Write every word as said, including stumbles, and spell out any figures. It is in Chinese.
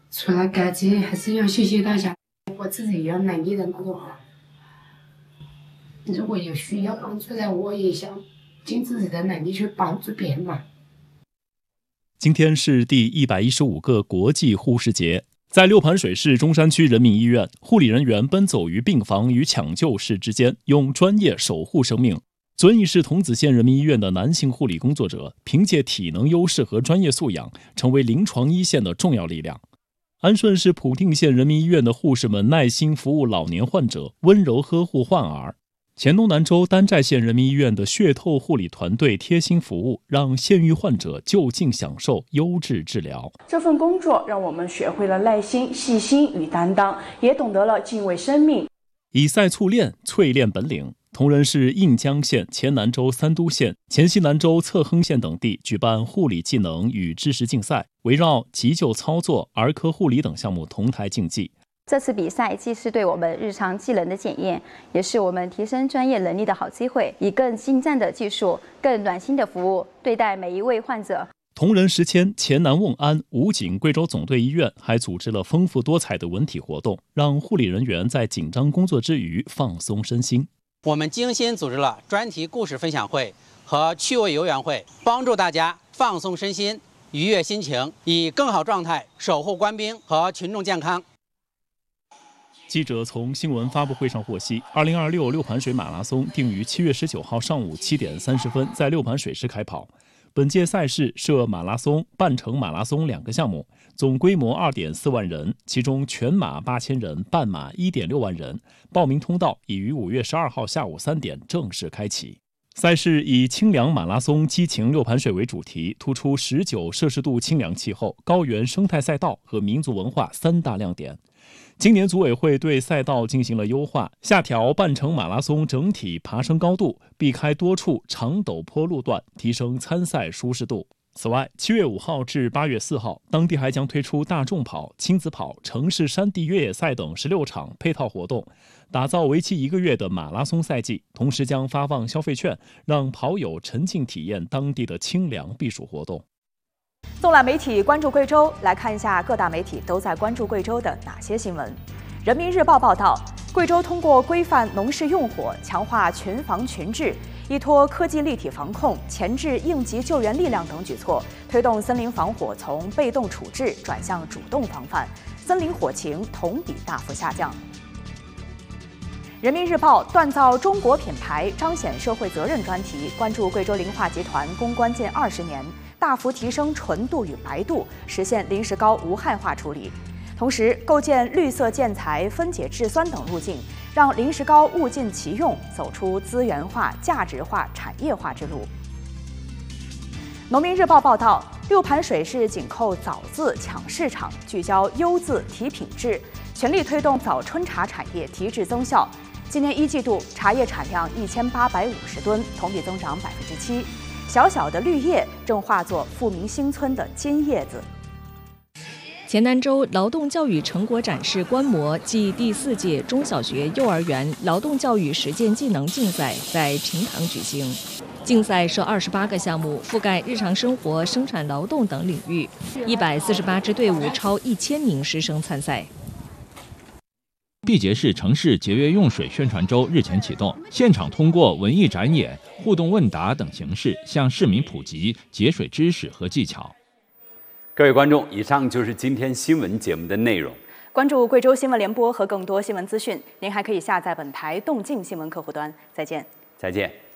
除了感激，还是要谢谢大家，我自己有能力的那种。如果有需要帮助的，我也想尽自己的能力去帮助别人嘛。 今天是第一百一十五个国际护士节。在六盘水市中山区人民医院，护理人员奔走于病房与抢救室之间，用专业守护生命。遵义市桐梓县人民医院的男性护理工作者，凭借体能优势和专业素养，成为临床一线的重要力量。安顺市普定县人民医院的护士们耐心服务老年患者，温柔呵护患儿。黔东南州丹寨县人民医院的血透护理团队贴心服务，让县域患者就近享受优质治疗。 这份工作让我们学会了耐心、细心与担当，也懂得了敬畏生命。 以赛淬炼，淬炼本领。铜仁市印江县、黔南州三都县、黔西南州侧亨县等地举办护理技能与知识竞赛，围绕急救操作、儿科护理等项目同台竞技。 这次比赛既是对我们日常技能的检验，也是我们提升专业能力的好机会，以更精湛的技术、更暖心的服务对待每一位患者。 铜仁石阡、黔南瓮安、武警贵州总队医院还组织了丰富多彩的文体活动，让护理人员在紧张工作之余放松身心。 我们精心组织了专题故事分享会和趣味游园会，帮助大家放松身心、愉悦心情，以更好状态守护官兵和群众健康。 记者从新闻发布会上获悉，二零二六六盘水马拉松定于七月十九号上午七点三十分在六盘水市开跑。本届赛事设马拉松、半程马拉松两个项目，总规模二点四万人，其中全马八千人，半马一点六万人。报名通道已于五月十二号下午三点正式开启。赛事以清凉马拉松激情六盘水为主题，突出十九摄氏度清凉气候、高原生态赛道和民族文化三大亮点。今年组委会对赛道进行了优化，下调半程马拉松整体爬升高度，避开多处长陡坡路段，提升参赛舒适度。此外，七月五号至八月四号，当地还将推出大众跑、亲子跑、城市山地越野赛等十六场配套活动，打造为期一个月的马拉松赛季。同时将发放消费券，让跑友沉浸体验当地的清凉避暑活动。 纵览媒体关注贵州，来看一下各大媒体都在关注贵州的哪些新闻。人民日报报道，贵州通过规范农事用火、强化群防群治，依托科技立体防控、前置应急救援力量等举措，推动森林防火从被动处置转向主动防范，森林火情同比大幅下降。人民日报锻造中国品牌，彰显社会责任专题关注贵州磷化集团攻关近二十年，大幅提升纯度与白度，实现磷石膏无害化处理。同时，构建绿色建材、分解质酸等路径，让磷石膏物尽其用，走出资源化、价值化、产业化之路。农民日报报道，六盘水是紧扣枣字抢市场，聚焦优字提品质，全力推动早春茶产业提质增效。今年一季度茶叶产量一千八百五十吨，同比增长百分之七。小小的绿叶正化作富民新村的金叶子。 黔南州劳动教育成果展示观摩暨第四届中小学幼儿园劳动教育实践技能竞赛在平塘举行。竞赛设二十八个项目，覆盖日常生活、生产劳动等领域，一百四十八支队伍，超一千名师生参赛。 毕节市城市节约用水宣传周日前启动，现场通过文艺展演、互动问答等形式，向市民普及节水知识和技巧。 各位观众，以上就是今天新闻节目的内容。 关注贵州新闻联播和更多新闻资讯，您还可以下载本台动静新闻客户端。再见。 再见。